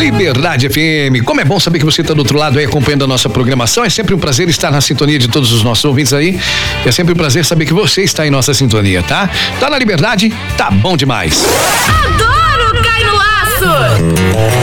Liberdade FM. Como é bom saber que você está do outro lado aí acompanhando a nossa programação. É sempre um prazer estar na sintonia de todos os nossos ouvintes aí. É sempre um prazer saber que você está em nossa sintonia, tá? Tá na Liberdade? Tá bom demais. Adoro Cai no Laço!